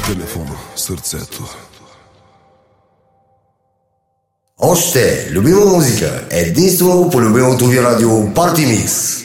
Телефон, сърцето. Още любима музика, единствено по любимото ви радио Party Mix.